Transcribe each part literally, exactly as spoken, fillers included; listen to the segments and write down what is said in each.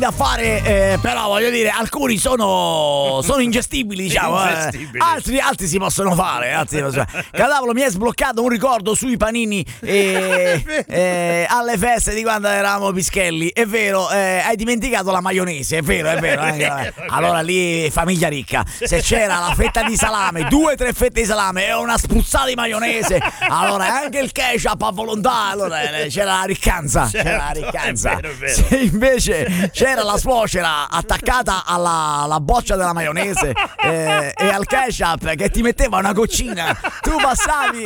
da fare, eh, però voglio dire, alcuni sono sono ingestibili, diciamo, eh. altri, altri si possono fare, altri si possono fare. Cadavolo, mi è sbloccato un ricordo sui panini eh, eh, alle feste di quando eravamo pischelli. È vero, eh, hai dimenticato la maionese, è vero, è vero, eh. Allora lì famiglia ricca, se c'era la fetta di salame, due o tre fette di salame e una spruzzata di maionese, allora anche il ketchup a volontà, allora eh, c'era la riccanza, certo, c'era la riccanza. è vero, è vero. Se invece c'era la suocera attaccata alla, alla boccia della maionese eh, e al ketchup che ti metteva una goccina, tu passavi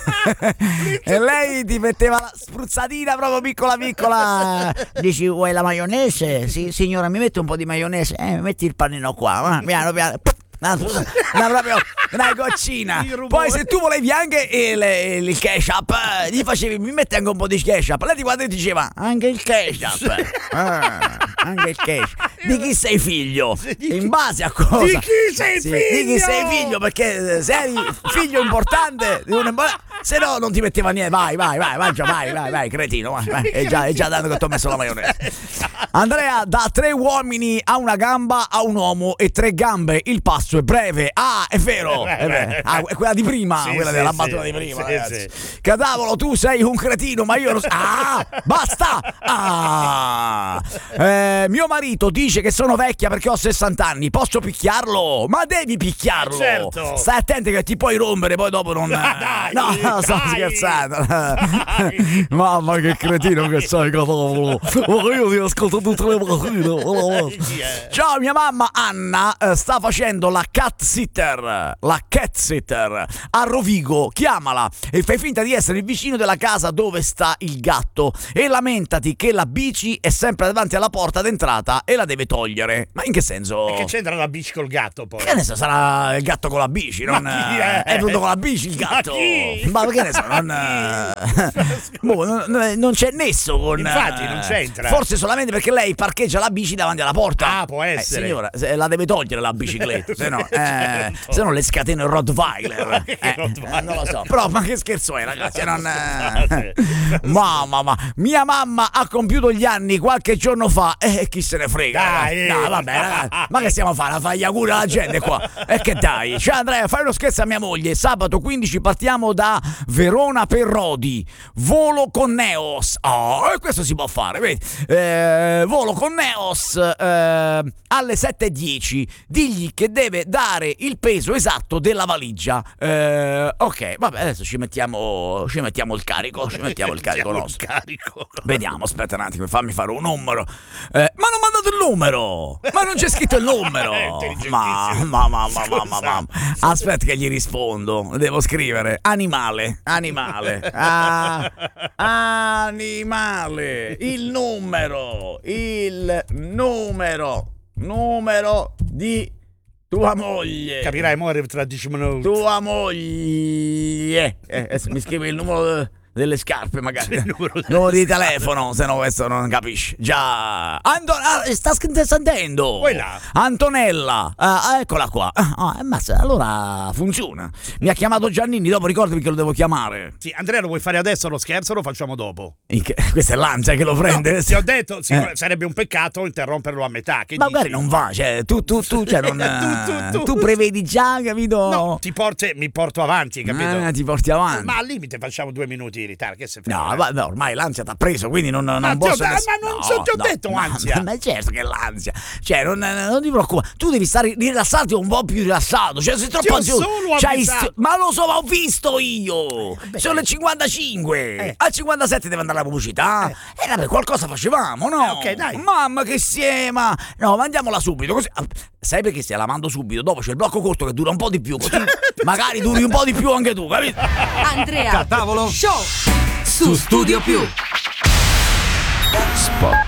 e lei ti metteva la spruzzatina proprio piccola piccola. Dici, vuoi la maionese? Sì, signora, mi mette un po' di maionese. Eh, metti il panino qua, va, piano piano. Una, una, proprio una goccina. Poi se tu volevi anche il, il ketchup, gli facevi, mi metti anche un po' di ketchup. Lei ti guarda e ti diceva, anche il ketchup. Ah, anche il ketchup. Di chi sei figlio? In base a cosa? Di chi sei sì, figlio? Di chi sei figlio? Perché se eri figlio importante, se no non ti metteva niente. Vai, vai, vai, mangia, vai, vai, vai, cretino. Vai, vai. È già, è già dato che ti ho messo la maionese. Andrea, da tre uomini a una gamba a un uomo e tre gambe, il passo è breve. Ah, è vero, è vero. Ah, è quella di prima, sì, quella sì, della sì, battuta di prima, sì, ragazzi. sì. Cadavolo, tu sei un cretino, ma io lo so. Ah, basta. Ah. Eh, mio marito dice che sono vecchia perché ho sessanta anni. Posso picchiarlo? Ma devi picchiarlo. Certo. Stai attento che ti puoi rompere, poi dopo non. Dai, no, no, sto dai. scherzando. Mamma, che cretino che sei, Cadavolo. Ma io ti ascolto tutte le mattine. Ciao, mia mamma Anna eh, sta facendo la cat sitter, la cat sitter a Rovigo. Chiamala e fai finta di essere il vicino della casa dove sta il gatto e lamentati che la bici è sempre davanti alla porta d'entrata e la deve togliere. Ma in che senso? E che c'entra la bici col gatto poi? Che ne so, sarà il gatto con la bici, non Ma chi è? è venuto con la bici il gatto. Ma chi? Ma che ne so, non, boh, non, non c'è nesso con. Infatti, non c'entra. Forse solamente perché lei parcheggia la bici davanti alla porta. Ah, può essere. Eh, signora, se la deve togliere la bicicletta, se no, eh, Certo. se no le scatena il Rottweiler. Che Eh, Rottweiler? eh, non lo so. Però, ma che scherzo è, ragazzi? Non, eh... Mamma, ma mia mamma ha compiuto gli anni qualche giorno fa. E eh, chi se ne frega? Dai. No, vabbè, ragazzi, ma che stiamo a fare? A fare gli auguri alla gente qua? E che dai? Ciao Andrea, fai uno scherzo a mia moglie. Sabato quindici partiamo da Verona per Rodi. Volo con Neos. Oh, e questo si può fare, vedi? Eh, volo con Neos eh, alle sette e dieci. Digli che deve dare il peso esatto della valigia. Eh, ok, vabbè, adesso ci mettiamo ci mettiamo il carico, ci mettiamo il carico Mettiamo nostro. il carico. Vediamo, aspetta un attimo, fammi fare un numero. Eh, ma non mi ha dato il numero! Ma non c'è scritto il numero! Ma, ma, ma, ma, ma, ma, ma. Aspetta che gli rispondo. Devo scrivere animale, animale, ah, animale, il numero, il numero, numero di tua moglie. Capirai, muore tra dieci minuti. Tua moglie. Eh, eh, mi scrive il numero de- delle scarpe, magari. Il numero delle numero di telefono, se no questo non capisci. Già. Anton- ah, sta sch- sentendo. Vuoi là? Antonella. Ah, eccola qua. Ah, eh, ma se- allora funziona. Mi ha chiamato Giannini, dopo ricordami che lo devo chiamare. Sì, Andrea, lo vuoi fare adesso lo scherzo o lo facciamo dopo? In che- questa è l'ansia che lo prende. No, ti ho detto, sì, Eh. sarebbe un peccato interromperlo a metà. Che Magari dici? non va, cioè, tu, tu, tu, cioè, non, Tu, tu, tu. tu prevedi già, capito? No, ti porti, mi porto avanti, capito? Ah, ti porti avanti. Ma al limite facciamo due minuti di ritardo, che se frega. No, ma, no, ormai l'ansia ti ha preso, quindi non, non Ma ti posso. ho- ma non so, ti ho detto ma- ansia. Ma, certo che è l'ansia. Cioè, non, non ti preoccupare. Tu devi stare rilassarti un po' più rilassato. Cioè, sei troppo Ti ho ansioso. solo C'hai avvisato. st- ma lo so, ma ho visto io. Sono le cinquantacinque. Eh. Al cinquantasette deve andare la pubblicità. E eh, vabbè, qualcosa facevamo, no? Eh, ok, dai. Mamma che siema. No, mandiamola subito. Così. Sai perché stai la mando subito? Dopo c'è il blocco corto che dura un po' di più. Così magari duri un po' di più anche tu, capito? Andrea Cadavolo Show su Studio Più. Spot.